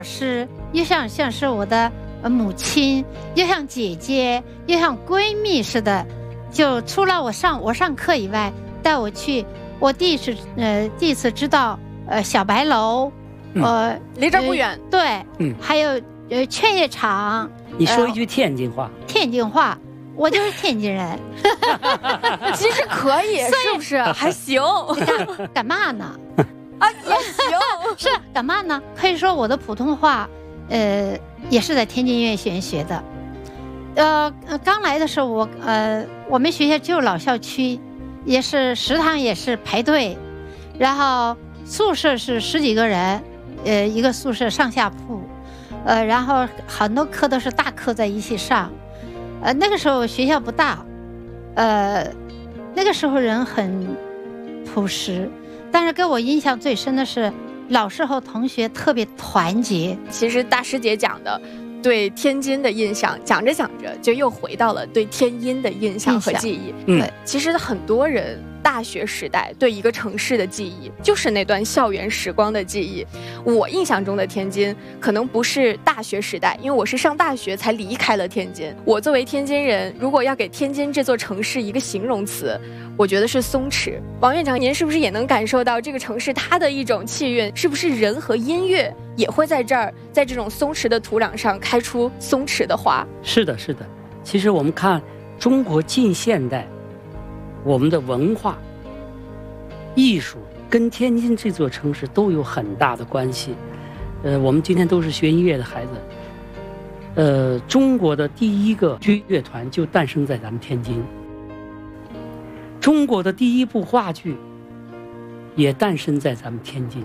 师，又像是我的母亲，又像姐姐，又像闺蜜似的。就除了我上课以外，带我去，我第一次知道小白楼， 离这儿不远。 对，还有劝业场。 你说一句天津话。 天津话，我就是天津人。 其实可以，是不是？还行。 干嘛呢？ 啊，也行。 是干嘛呢？可以说我的普通话，也是在天津音乐学院学的。刚来的时候，我们学校只有老校区，也是食堂也是排队，然后宿舍是10几个人，一个宿舍上下铺，然后很多课都是大课在一起上。那个时候学校不大，那个时候人很朴实，但是给我印象最深的是老师和同学特别团结。 其实大师姐讲的对天津的印象，讲着讲着就又回到了对天津的印象和记忆。 对， 其实很多人大学时代对一个城市的记忆，就是那段校园时光的记忆。我印象中的天津，可能不是大学时代，因为我是上大学才离开了天津。我作为天津人，如果要给天津这座城市一个形容词，我觉得是松弛。王院长，您是不是也能感受到这个城市它的一种气韵？是不是人和音乐也会在这儿，在这种松弛的土壤上开出松弛的花？ 是的，是的。其实我们看中国近现代，我们的文化、艺术跟天津这座城市都有很大的关系。我们今天都是学音乐的孩子。中国的第一个军乐团就诞生在咱们天津。中国的第一部话剧也诞生在咱们天津。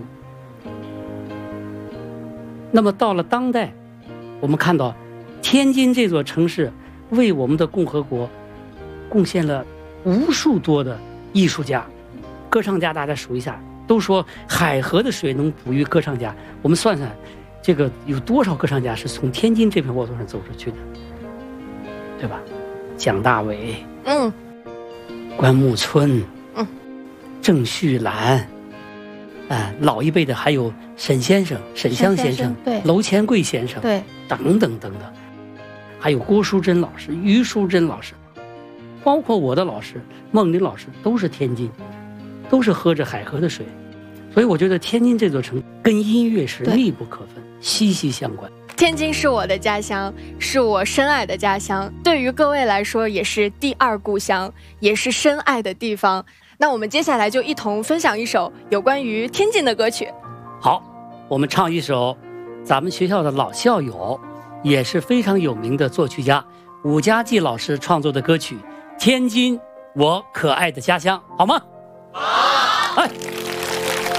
那么到了当代，我们看到天津这座城市为我们的共和国贡献了无数多的艺术家、歌唱家。大家数一下，都说海河的水能哺育歌唱家。我们算算，这个有多少歌唱家是从天津这片沃土上走出去的，对吧？蒋大为，关牧村，郑绪岚，老一辈的还有沈香先生， 对， 娄乾贵先生， 对， 等等等等，还有郭淑珍老师、于淑珍老师，包括我的老师孟林老师，都是天津，都是喝着海河的水。所以我觉得天津这座城跟音乐是密不可分、息息相关。 天津是我的家乡，是我深爱的家乡，对于各位来说也是第二故乡，也是深爱的地方。那我们接下来就一同分享一首有关于天津的歌曲。 好，我们唱一首咱们学校的老校友，也是非常有名的作曲家伍家骥老师创作的歌曲《天津我可爱的家乡》，好吗？好，哎。